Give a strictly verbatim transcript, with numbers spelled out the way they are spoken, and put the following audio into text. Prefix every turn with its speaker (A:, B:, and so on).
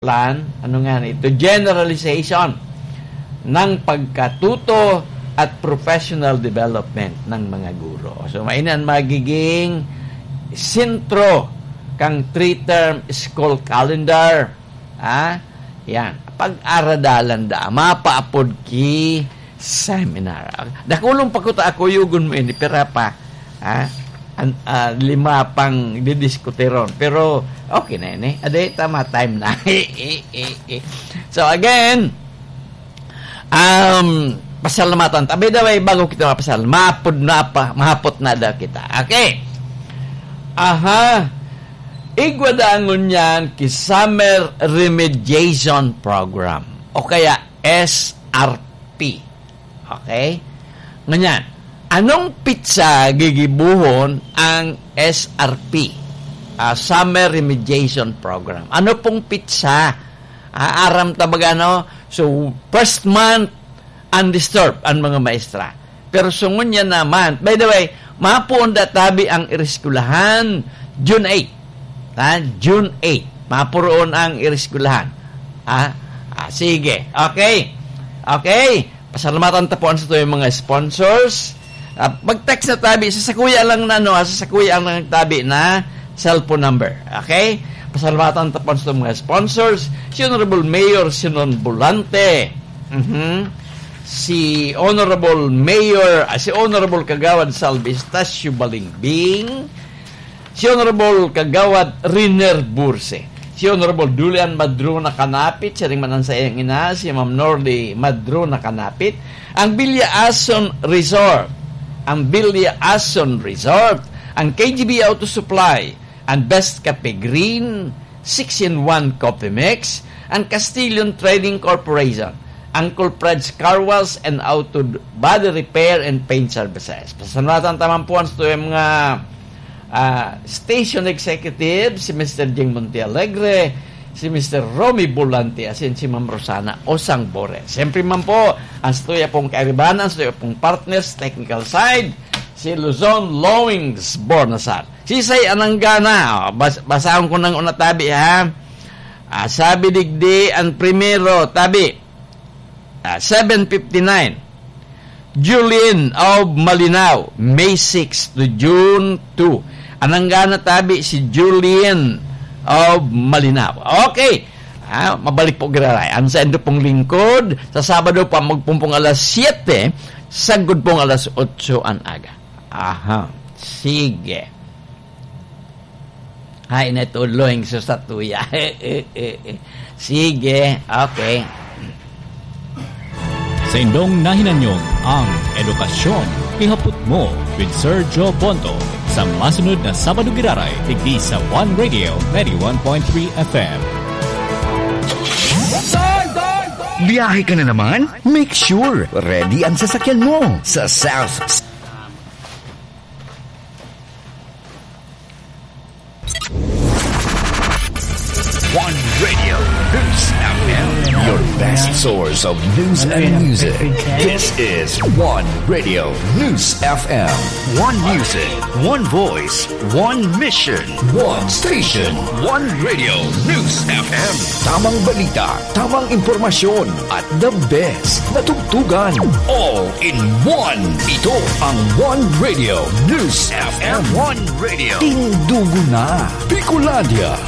A: plan, ano nga ito, generalization ng pagkatuto at professional development ng mga guro. So, mainan magiging sentro kang three-term school calendar. Ah, yan. Pag-aradalan da, mapaapod ki seminar. Dakulong pa ko ta ako yugon mo ini, pero pa, ah, an, uh, lima pang didiskuteron. Pero, okay na yun eh. Aday, tama time na. So, again, um, pasalamatan. Tabi daw ay bago kita mapasal. Mapod na pa. Mahapot na daw kita. Okay. Aha. Igwadangon yan ki Summer Remediation Program. O kaya S R P. Okay? Ganyan. Anong pizza gigibuhon ang S R P? Uh, Summer Remediation Program. Ano pong pizza? Uh, aram tabag ano? So, first month, undisturbed ang mga maestra. Pero sungon niya naman, by the way, mapuunda tabi ang iriskulahan June eighth. Ha? June eighth. Mapuroon ang iriskulahan. Ah, ah, sige. Okay. Okay. Pasalamatan tapuan sa ito yung mga sponsors. Ah, mag-text na tabi. Sasakuya lang na, no? Sasakuya lang tabi na cellphone number. Okay? Pasalamatan tapuan sa ito mga sponsors. Si Honorable Mayor Sinon Bulante. Mhm. Si Honorable Mayor, ah, si Honorable Kagawad Salvi Estacio Balingbing, si Honorable Kagawad Riner Burse, si Honorable Dulian Madrona Kanapit, siya rin manansayang ina, si Ma'am Nordy Madrona Kanapit, ang Bilya Ason Resort, ang Bilya Ason Resort, ang K G B Auto Supply, ang Best Cafe Green, six in one Coffee Mix, ang Castilian Trading Corporation, Uncle Fred's Car Wash and Auto Body Repair and Paint Services. Pasanatan tamampuan sa yung mga uh, station executive, si Mister Jing Montealegre, si Mister Romy Bulante, asin si Ma'am Rosana Osang Bore. Siyempre man po, ang stuya pong kairibanan, stuya pong partners, technical side, si Luzon Lowings Bornasar. Si Say Ananggana, bas basahan ko ng una tabi, ha? Ah, sabi digdi, ang primero, tabi, Uh, seven fifty-nine Julian of Malinaw, May sixth to June second. Ananggana tabi si Julian of Malinaw. Okay. Ah, mabalik po giraray. Ang sa endo pong lingkod, sa Sabado pa magpumpong alas siyete, sagod pong alas otso ang aga. Aha. Sige. Hay na tuloy sa statuya. Sige. Okay.
B: Sa indong nahinanyong ang edukasyon, ihapot mo with Sir Joe Bonto sa masunod na Sabado Giraray, tigdi sa One Radio ninety-one point three F M.
C: Biyahe ka na naman? Make sure ready ang sasakyan mo sa South One Radio News F M, your best source of news and music. This is One Radio News F M. One music, one voice, one mission, one station, one Radio News F M. Tamang balita, tamang impormasyon, at the best na tugtugan. All in one. Ito ang One Radio News F M. One Radio. Tindugo na. Bicolandia,